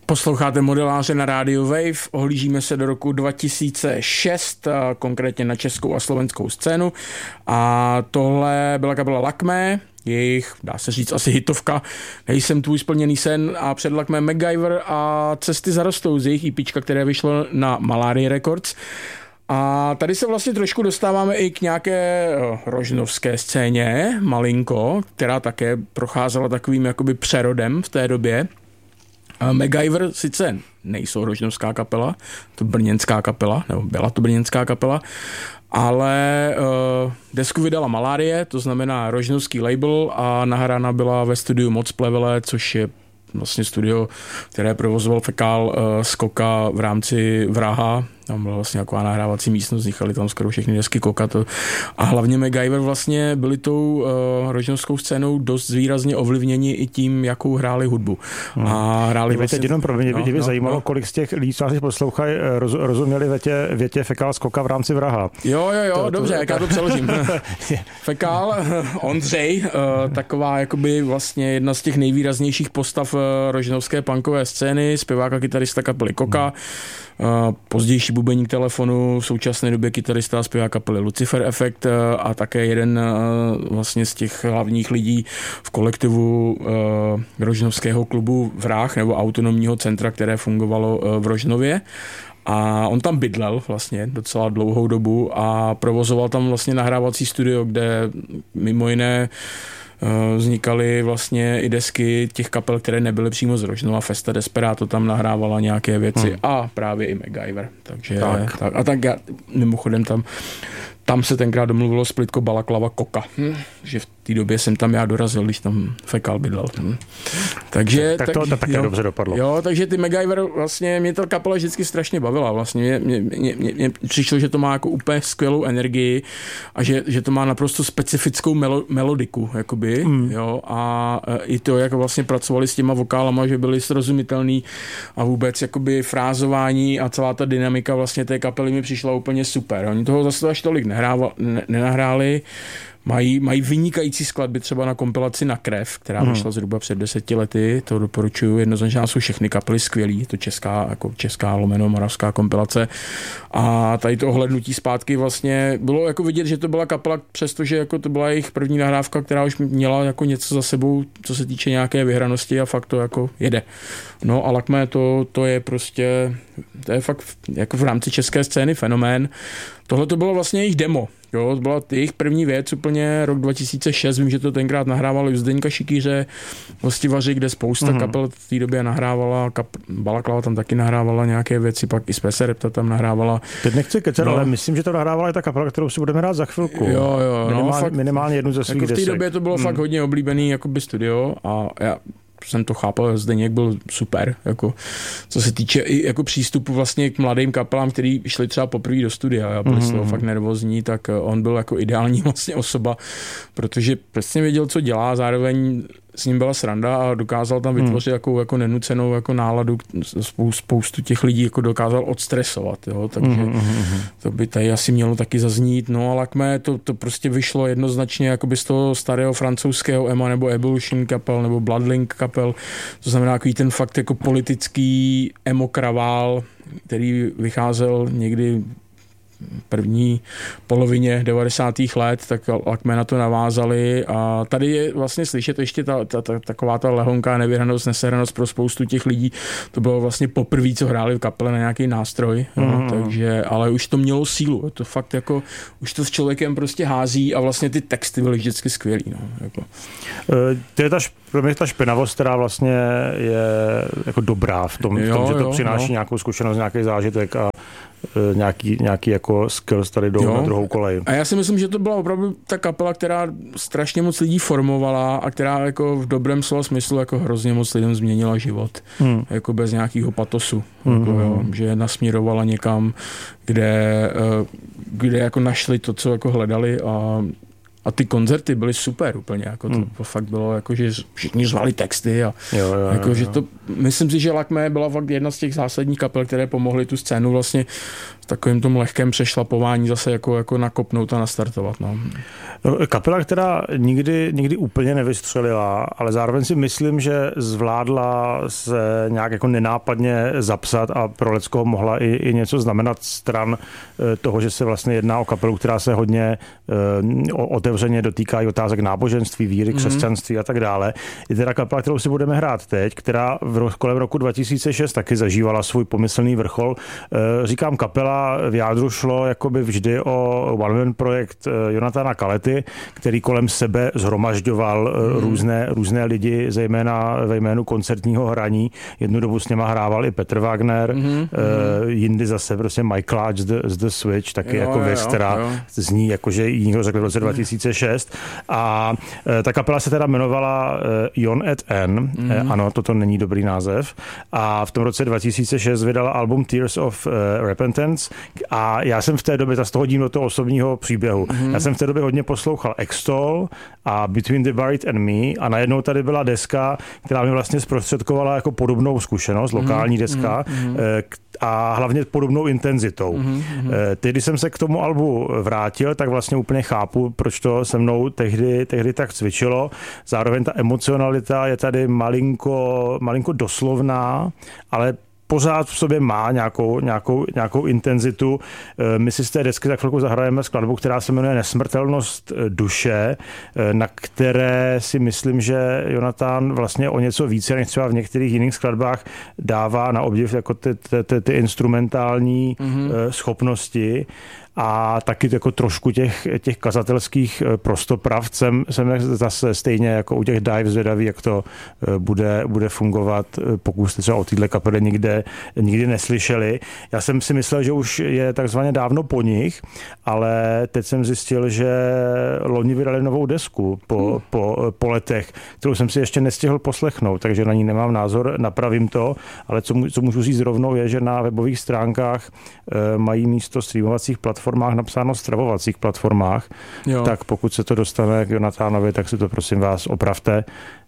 Posloucháte Modeláře na rádiu Wave, ohlížíme se do roku 2006, konkrétně na českou a slovenskou scénu a tohle byla kapela Lakmé, jejich, dá se říct, asi hitovka Nejsem tvůj splněný sen a před Lakmé MacGyver a Cesty zarostou z jejich EPčka, které vyšlo na Malaria Records. A tady se vlastně trošku dostáváme i k nějaké rožnovské scéně, malinko, která také procházela takovým jakoby přerodem v té době. MacGyver sice nejsou rožnovská kapela, to brněnská kapela, nebo byla to brněnská kapela, ale desku vydala Malárie, to znamená rožnovský label a nahrána byla ve studiu Moc Plevele, což je vlastně studio, které provozoval Fekál z Koka v rámci Vraha. Tam byla vlastně taková nahrávací místnost, vznikaly tam skoro všechny desky Koka. A hlavně MacGyver vlastně byli tou rožnovskou scénou dost výrazně ovlivněni i tím, jakou hráli hudbu. A hráli vlastně... Teď jenom pro mě by zajímalo, kolik z těch lidí, co nás poslouchají, rozuměli větě Fekál z Koka v rámci Vraha. Jo, dobře, jak já to přeložím. Fekál, Ondřej, taková jakoby vlastně jedna z těch nejvýraznějších postav rožnovské punkové scény, zpěvák a kytarista kapely Koka, pozdější bubeník Telefonu, v současné době kytarista a zpěvák kapely Lucifer Effect a také jeden vlastně z těch hlavních lidí v kolektivu rožnovského klubu Vrah nebo autonomního centra, které fungovalo v Rožnově. A on tam bydlel vlastně docela dlouhou dobu a provozoval tam vlastně nahrávací studio, kde mimo jiné vznikaly vlastně i desky těch kapel, které nebyly přímo z Rožnova. Festa Desperado tam nahrávala nějaké věci a právě i MacGyver. Takže tak já, mimochodem tam se tenkrát domluvilo splitko Balaklava Koka, že v té době jsem tam já dorazil, když tam Fekál bydlel. Takže tak to také dobře dopadlo. Jo, takže ty MacGyver vlastně mě ta kapela vždycky strašně bavila. Vlastně mě přišlo, že to má jako úplně skvělou energii a že to má naprosto specifickou melodiku, jakoby, jo, a i to, jak vlastně pracovali s těma vokálama, že byli srozumitelný a vůbec jakoby frázování a celá ta dynamika vlastně té kapely mi přišla úplně super. Oni toho zase až tolik nenahráli. Mají vynikající skladby třeba na kompilaci Na krev, která vyšla zhruba před 10 lety, to doporučuji, jednoznačně jsou všechny kapely skvělý, to česká lomeno moravská kompilace a tady to ohlednutí zpátky vlastně bylo jako vidět, že to byla kapela, přestože jako to byla jejich první nahrávka, která už měla jako něco za sebou, co se týče nějaké vyhranosti a fakt to jako jede. No a Lakmé to je prostě, to je fakt jako v rámci české scény fenomén. Tohle to bylo vlastně jejich demo. Jo, to byla jejich první věc, úplně rok 2006, vím, že to tenkrát nahrávali u Zdeňka Šikýře, Hostivaři, kde spousta kapel v té době nahrávala, Balaklava tam taky nahrávala nějaké věci, pak i Spese Repta tam nahrávala. Teď nechci kecat, ale myslím, že to nahrávala i ta kapela, kterou si budeme hrát za chvilku. Jo, minimálně jednu ze svých jako desek. V té době to bylo fakt hodně oblíbený jakoby studio a já jsem to chápal, Zdeněk byl super, jako, co se týče i jako přístupu vlastně k mladým kapelám, který šli třeba poprvé do studia a byli z toho fakt nervózní, tak on byl jako ideální vlastně osoba, protože přesně věděl, co dělá, zároveň s ním byla sranda a dokázal tam vytvořit jako nenucenou jako náladu, spoustu těch lidí jako dokázal odstresovat, jo, takže to by tady asi mělo taky zaznít, no a Lakmé to prostě vyšlo jednoznačně jakoby z toho starého francouzského EMA nebo Evolution kapel nebo Bloodlink kapel, to znamená takový ten fakt jako politický emo kravál, který vycházel někdy první polovině 90. let, tak Lakmé na to navázali a tady je vlastně slyšet ještě taková ta lehonká nevyhranost, nesehranost pro spoustu těch lidí. To bylo vlastně poprvé, co hráli v kapele na nějaký nástroj, takže, ale už to mělo sílu. To fakt jako, už to s člověkem prostě hází a vlastně ty texty byly vždycky skvělý. No, jako. Pro mě ta špinavost, která vlastně je jako dobrá v tom, že to přináší nějakou zkušenost, nějaký zážitek a nějaký jako skills tady jdou na druhou kolej. A já si myslím, že to byla opravdu ta kapela, která strašně moc lidí formovala a která jako v dobrém slova smyslu jako hrozně moc lidem změnila život. Jako bez nějakého patosu. Jako, že nasměrovala někam, kde jako našli to, co jako hledali A ty koncerty byly super úplně, jako to fakt bylo, jako, že všichni zvali texty a jako, že to, myslím si, že Lakmé byla fakt jedna z těch zásadních kapel, které pomohly tu scénu vlastně v takovém tom lehkém přešlapování zase jako nakopnout a nastartovat. No. Kapela, která nikdy úplně nevystřelila, ale zároveň si myslím, že zvládla se nějak jako nenápadně zapsat a pro Leckoho mohla i něco znamenat stran toho, že se vlastně jedná o kapelu, která se hodně otevřeně dotýká i otázek náboženství, víry, křesťanství a tak dále. Je teda kapela, kterou si budeme hrát teď, která kolem roku 2006 taky zažívala svůj pomyslný vrchol. Říkám kapela, v jádru šlo jakoby vždy o one-man projekt Jonathana Kalety, který kolem sebe zhromažďoval různé lidi, zejména ve jménu koncertního hraní. Jednu dobu s něma hrával i Petr Wagner, jindy zase prostě Mike Clutch z The Switch, taky jako věc, která zní jako, že jí někdo řekl v roce 2006. A ta kapela se teda jmenovala Jon et N. Ano, toto není dobrý název. A v tom roce 2006 vydala album Tears of Repentance a já jsem v té době, z toho hodím do toho osobního příběhu, já jsem v té době hodně poslouchal Extol a Between the Buried and Me a najednou tady byla deska, která mi vlastně zprostředkovala jako podobnou zkušenost, lokální deska, a hlavně podobnou intenzitou. Teď, když jsem se k tomu albu vrátil, tak vlastně úplně chápu, proč to se mnou tehdy tak cvičilo. Zároveň ta emocionalita je tady malinko doslovná, ale pořád v sobě má nějakou intenzitu. My si z té desky za chvilku zahrajeme skladbu, která se jmenuje Nesmrtelnost duše, na které si myslím, že Jonathan vlastně o něco více než třeba v některých jiných skladbách dává na obdiv jako ty instrumentální schopnosti. A taky jako trošku těch kazatelských prostopravd jsem zase stejně jako u těch Dive zvědavý, jak to bude fungovat, pokud jste třeba o téhle kapele nikdy neslyšeli. Já jsem si myslel, že už je takzvaně dávno po nich, ale teď jsem zjistil, že loni vydali novou desku po letech, kterou jsem si ještě nestihl poslechnout, takže na ní nemám názor, napravím to, ale co můžu říct rovnou je, že na webových stránkách mají místo streamovacích platformách napsáno stravovacích platformách, tak pokud se to dostane k Jonathanovi, tak si to prosím vás opravte.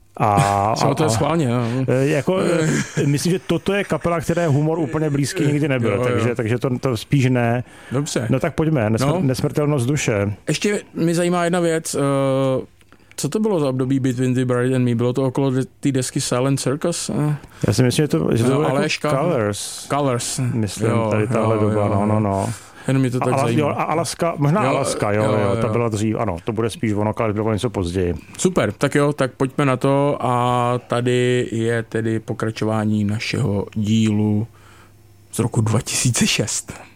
To je schválně. Myslím, že toto je kapela, které humor úplně blízký nikdy nebyl, takže to spíš ne. Dobře. No tak pojďme, Nesmrtelnost duše. Ještě mi zajímá jedna věc, co to bylo za období Between the Buried and Me? Bylo to okolo té desky Silent Circus? Já si myslím, že to bylo Aleška, jako Colors. Myslím, tady tahle doba, no. Jenom mi to tak zajímá. Alaska, Alaska, ta byla dřív, ano, to bude spíš ono, ale bylo něco později. Super, tak pojďme na to a tady je tedy pokračování našeho dílu z roku 2006.